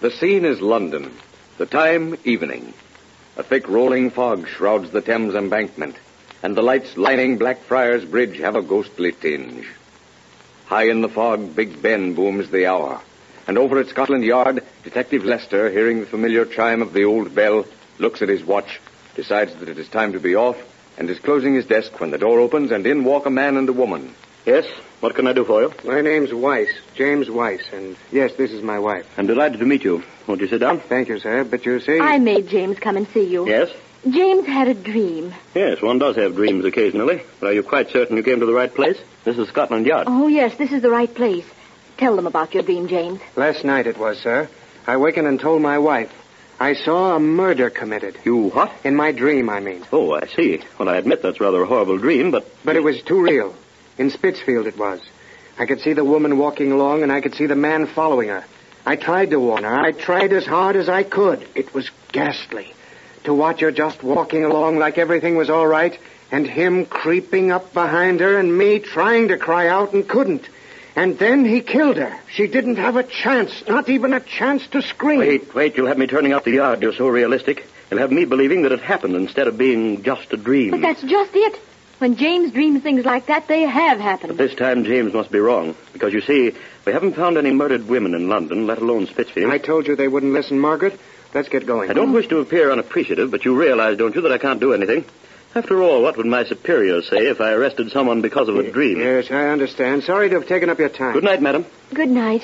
The scene is London. The time, evening. A thick rolling fog shrouds the Thames embankment, and the lights lining Blackfriars Bridge have a ghostly tinge. High in the fog, Big Ben booms the hour, and over at Scotland Yard, Detective Lester, hearing the familiar chime of the old bell, looks at his watch, decides that it is time to be off, and is closing his desk when the door opens and in walk a man and a woman. Yes? What can I do for you? My name's Weiss, James Weiss, and yes, this is my wife. I'm delighted to meet you. Won't you sit down? Thank you, sir, but you see... I made James come and see you. Yes? James had a dream. Yes, one does have dreams occasionally. But are you quite certain you came to the right place? This is Scotland Yard. Oh, yes, this is the right place. Tell them about your dream, James. Last night it was, sir. I wakened and told my wife. I saw a murder committed. You what? In my dream, I mean. Oh, I see. Well, I admit that's rather a horrible dream, but... But it was too real. In Spitzfield it was. I could see the woman walking along, and I could see the man following her. I tried to warn her. I tried as hard as I could. It was ghastly. To watch her just walking along like everything was all right, and him creeping up behind her, and me trying to cry out and couldn't. And then he killed her. She didn't have a chance, not even a chance to scream. Wait, you'll have me turning out the yard. You're so realistic. You'll have me believing that it happened instead of being just a dream. But that's just it. When James dreams things like that, they have happened. But this time James must be wrong. Because, you see, we haven't found any murdered women in London, let alone Spitzfield. I told you they wouldn't listen, Margaret. Let's get going. I don't wish to appear unappreciative, but you realize, don't you, that I can't do anything? After all, what would my superiors say if I arrested someone because of a dream? Yes, I understand. Sorry to have taken up your time. Good night, madam. Good night.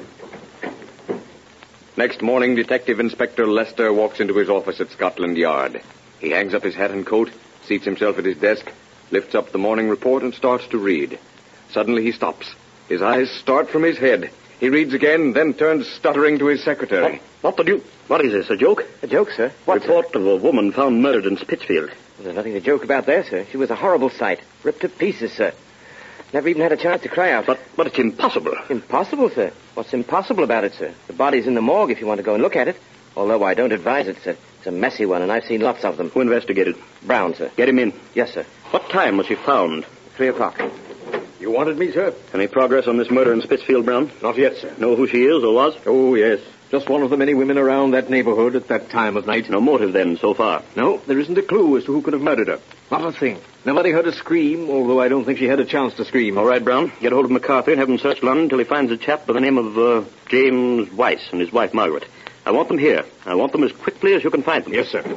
Next morning, Detective Inspector Lester walks into his office at Scotland Yard. He hangs up his hat and coat, seats himself at his desk, lifts up the morning report, and starts to read. Suddenly he stops. His eyes start from his head. He reads again, then turns stuttering to his secretary. What is this, a joke? A joke, sir? What, Report of a woman found murdered in Spitzfield. There's nothing to joke about there, sir. She was a horrible sight. Ripped to pieces, sir. Never even had a chance to cry out. But it's impossible. Impossible, sir? What's impossible about it, sir? The body's in the morgue if you want to go and look at it. Although I don't advise it, sir. It's a messy one, and I've seen lots of them. Who investigated? Brown, sir. Get him in. Yes, sir. What time was she found? 3:00. You wanted me, sir? Any progress on this murder in Spitzfield, Brown? Not yet, sir. Know who she is or was? Oh, yes. Just one of the many women around that neighborhood at that time of night. No motive, then, so far. No, there isn't a clue as to who could have murdered her. Not a thing. Nobody heard her scream, although I don't think she had a chance to scream. All right, Brown. Get hold of McCarthy and have him search London until he finds a chap by the name of James Weiss and his wife, Margaret. I want them here. I want them as quickly as you can find them. Yes, sir.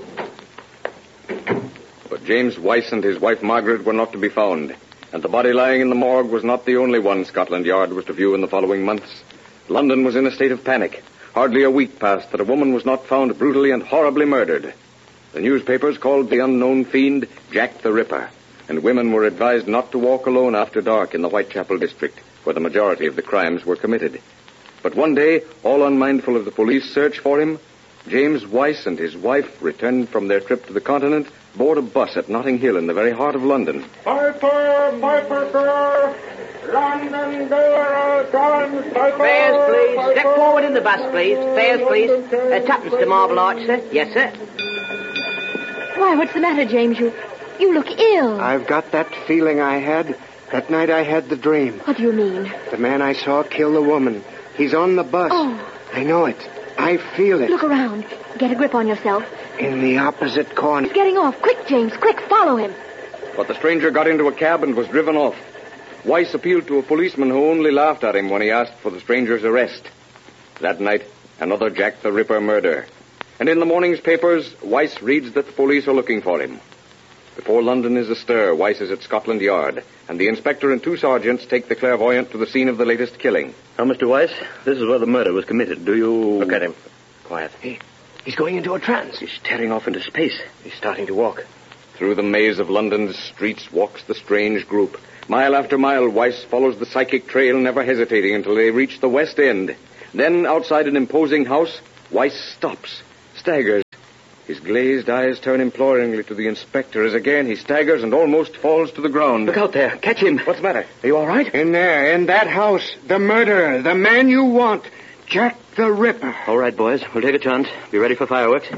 But James Weiss and his wife, Margaret, were not to be found. And the body lying in the morgue was not the only one Scotland Yard was to view in the following months. London was in a state of panic. Hardly a week passed that a woman was not found brutally and horribly murdered. The newspapers called the unknown fiend Jack the Ripper, and women were advised not to walk alone after dark in the Whitechapel district, where the majority of the crimes were committed. But one day, all unmindful of the police search for him, James Weiss and his wife returned from their trip to the continent, board a bus at Notting Hill in the very heart of London. Piper, sir! London Borough, Piper! Fares, please. Step forward in the bus, please. Fares, please. Tuppence to Marble Arch, sir. Yes, sir. Why, what's the matter, James? You look ill. I've got that feeling I had that night I had the dream. What do you mean? The man I saw kill the woman. He's on the bus. Oh. I know it. I feel it. Look around. Get a grip on yourself. In the opposite corner. He's getting off. Quick, James. Quick, follow him. But the stranger got into a cab and was driven off. Weiss appealed to a policeman who only laughed at him when he asked for the stranger's arrest. That night, another Jack the Ripper murder. And in the morning's papers, Weiss reads that the police are looking for him. Before London is astir, Weiss is at Scotland Yard, and the inspector and two sergeants take the clairvoyant to the scene of the latest killing. Now, Mr. Weiss, this is where the murder was committed. Do you... Look at him. Quiet. He's going into a trance. He's staring off into space. He's starting to walk. Through the maze of London's streets walks the strange group. Mile after mile, Weiss follows the psychic trail, never hesitating until they reach the West End. Then, outside an imposing house, Weiss stops, staggers. His glazed eyes turn imploringly to the inspector as again he staggers and almost falls to the ground. Look out there. Catch him. What's the matter? Are you all right? In there, in that house, the murderer, the man you want, Jack the Ripper. All right, boys. We'll take a chance. Be ready for fireworks.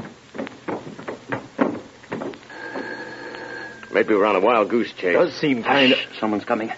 Maybe we're on a wild goose chase. Does seem kind of... Someone's coming.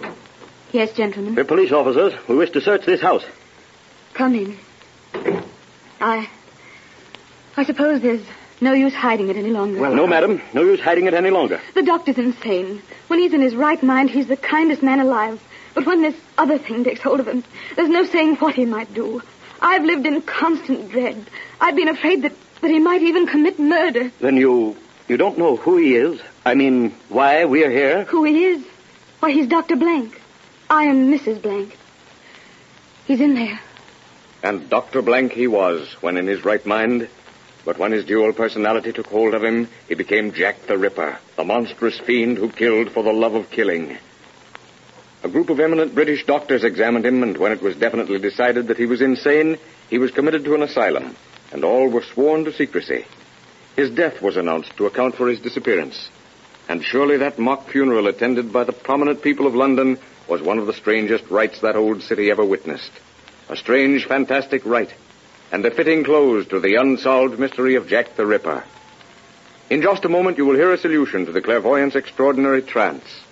Yes, gentlemen. We're police officers. We wish to search this house. Come in. I suppose there's no use hiding it any longer. Well, no, madam. No use hiding it any longer. The doctor's insane. When he's in his right mind, he's the kindest man alive. But when this other thing takes hold of him, there's no saying what he might do. I've lived in constant dread. I've been afraid that he might even commit murder. Then you don't know who he is? I mean, why we're here? Who he is? Why, he's Dr. Blank. I am Mrs. Blank. He's in there. And Dr. Blank he was when in his right mind. But when his dual personality took hold of him, he became Jack the Ripper, the monstrous fiend who killed for the love of killing. A group of eminent British doctors examined him, and when it was definitely decided that he was insane, he was committed to an asylum, and all were sworn to secrecy. His death was announced to account for his disappearance. And surely that mock funeral attended by the prominent people of London was one of the strangest rites that old city ever witnessed. A strange, fantastic rite, and a fitting close to the unsolved mystery of Jack the Ripper. In just a moment, you will hear a solution to the clairvoyant's extraordinary trance.